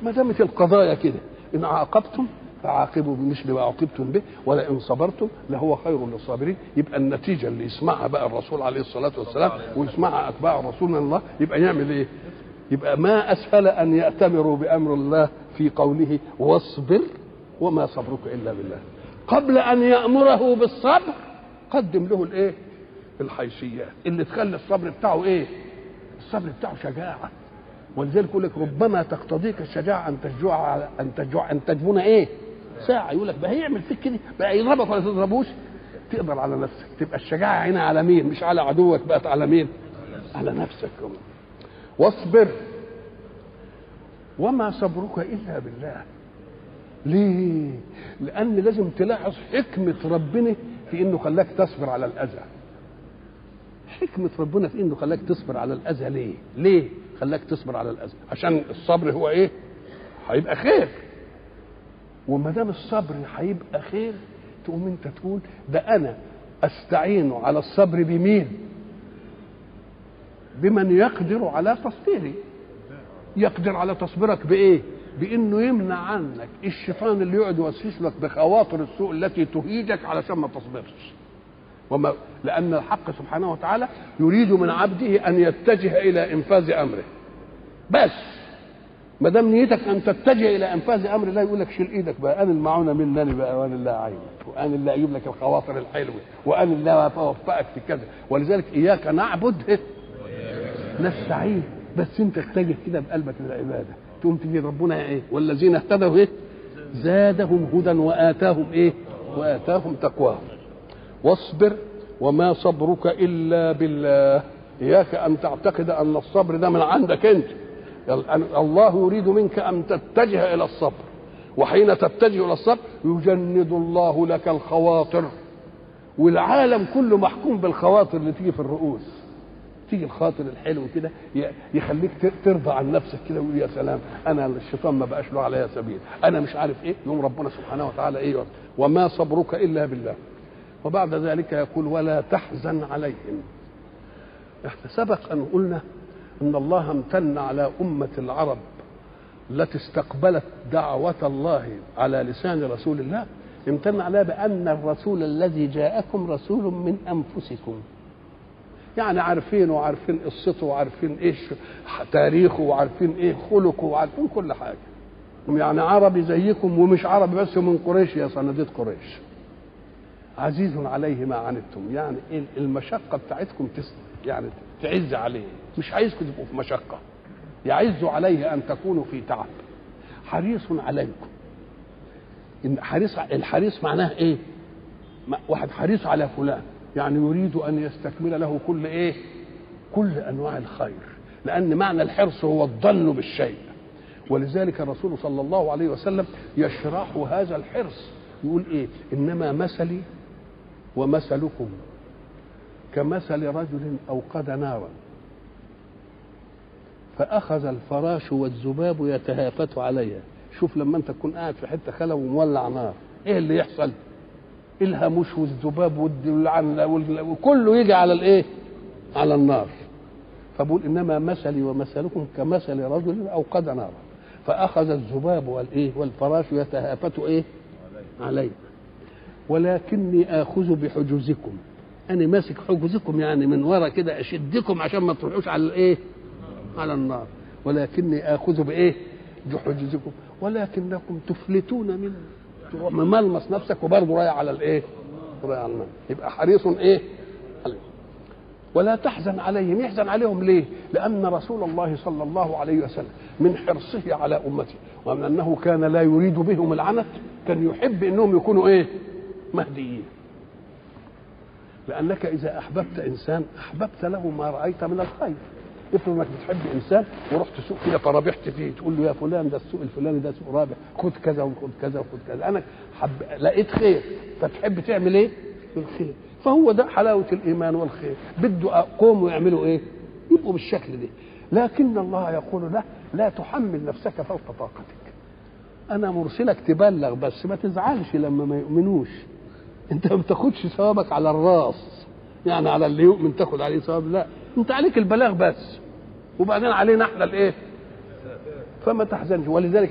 ما دامت القضايا كده، ان عاقبتم فعاقبوا بمثل ما عاقبتم به ولئن صبرتم لهو خير للصابرين. يبقى النتيجه اللي يسمعها بقى الرسول عليه الصلاه والسلام ويسمعها اتباع رسول من الله يبقى يعمل ايه؟ يبقى ما اسهل ان يأتمروا بامر الله في قوله واصبر وما صبرك الا بالله. قبل ان يأمره بالصبر قدم له الايه؟ الحيثيات اللي تخلي الصبر بتاعه ايه؟ الصبر بتاعه شجاعه. ولذلك يقول لك ربما تقتضيك الشجاعه ان تجبن ايه؟ ساعه. يقول لك بقى هيعمل فيك كده بقى يضربك ولا تضربوش تقدر على نفسك. تبقى الشجاعه هنا على مين؟ مش على عدوك، بقت على مين؟ على نفسك. واصبر وما صبرك الا بالله. ليه؟ لان لازم تلاحظ حكمه ربنا في انه خلاك تصبر على الاذى. حكمه ربنا في انه خلاك تصبر على الاذى. ليه خلاك تصبر على الاذى؟ عشان الصبر هو ايه؟ هيبقى خير. وما دام الصبر هيبقى خير تقوم انت تقول ده انا استعين على الصبر بمين؟ بمن يقدر على تصبيري. يقدر على تصبيرك بايه؟ بانه يمنع عنك الشيطان اللي يقعد يوسوس لك بخواطر السوء التي تهيجك علشان ما تصبرش. لان الحق سبحانه وتعالى يريد من عبده ان يتجه الى انفاذ امره. بس ما دام نيتك ان تتجه الى انفاذ امر الله يقول لك شيل ايدك بقى، انا المعونه مني بقى، وانا اللي اعينك، وانا اللي اجيب لك الخواطر الحلوه، وانا اللي اوفقك في كذا. ولذلك اياك نعبد نستعين. بس انت اتجه كده بقلبك للعباده تقوم تجي ربنا ايه؟ والذين اهتدوا ايه؟ زادهم هدى واتاهم ايه؟ واتاهم تقواهم. واصبر وما صبرك الا بالله. اياك ان تعتقد ان الصبر ده من عندك انت. الله يريد منك ان تتجه الى الصبر، وحين تتجه الى الصبر يجند الله لك الخواطر. والعالم كله محكوم بالخواطر اللي تيجي في الرؤوس. تيجي الخاطر الحلو كده يخليك ترضى عن نفسك كده ويقول يا سلام انا الشيطان ما بقاش له عليا سبيل، انا مش عارف ايه. يوم ربنا سبحانه وتعالى ايه؟ وما صبرك الا بالله. وبعد ذلك يقول ولا تحزن عليهم. احنا سبق ان قلنا ان الله امتن على امه العرب التي استقبلت دعوه الله على لسان رسول الله، امتن عليها بان الرسول الذي جاءكم رسول من انفسكم. يعني عارفين وعارفين قصته وعارفين ايش تاريخه وعارفين ايه خلقه وعارفين كل حاجه. يعني عربي زيكم ومش عربي بس من قريش، يا صناديد قريش. عزيز عليه ما عنتم، يعني المشقه بتاعتكم يعني تعز عليه، مش عايزكم تبقوا في مشقه، يعز عليه ان تكونوا في تعب. حريص عليكم. الحريص معناه ايه؟ واحد حريص على فلان يعني يريد ان يستكمل له كل ايه؟ كل انواع الخير. لان معنى الحرص هو الظن بالشيء. ولذلك الرسول صلى الله عليه وسلم يشرح هذا الحرص يقول ايه؟ انما مثلي ومثلكم كمثل رجل اوقد نارا فاخذ الفراش والذباب يتهافت عليها. شوف لما انت تكون قاعد في حته خلا ومولع نار ايه اللي يحصل؟ الهاموش والذباب وكله يجي على الايه؟ على النار. فبقول انما مثلي ومثلكم كمثل رجل اوقد نارا فاخذ الذباب والايه والفراش يتهافت ايه؟ عليه ولكني اخذ بحجوزكم. انا ماسك حجوزكم يعني من ورا كده اشدكم عشان ما تروحوش على الايه؟ على النار. ولكني اخذ بايه؟ بحجوزكم ولكنكم تفلتون منه. مملمس نفسك وبرضه رايح على الايه؟ رايح على النار. يبقى حريص ايه؟ عليه. ولا تحزن عليهم. يحزن عليهم ليه؟ لان رسول الله صلى الله عليه وسلم من حرصه على امته ومن انه كان لا يريد بهم العنت كان يحب انهم يكونوا ايه؟ مهديين. لانك اذا احببت انسان احببت له ما رايت من الخير. افرض انك بتحب انسان ورحت سوق كده فربحت فيه تقول له يا فلان ده السوق الفلاني ده سوق رابح، خد كذا وخد كذا وخد كذا. انا لقيت خير فتحب تعمل ايه؟ الخير. فهو ده حلاوه الايمان والخير. بده قوموا يعملوا ايه؟ يبقوا بالشكل ده. لكن الله يقول له لا تحمل نفسك فوق طاقتك. انا مرسلك تبلغ بس ما تزعلش لما ما يؤمنوش. انت ما بتاخدش ثوابك على الراس، يعني على اللي يؤمن تاخد عليه ثواب، لا انت عليك البلاغ بس وبعدين علينا احنا الايه؟ فما تحزنش. ولذلك